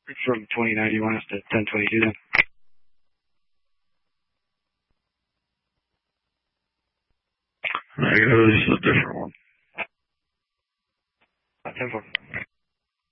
From 29, you want us to 1022 then? Negative, this is a different one. 10-4.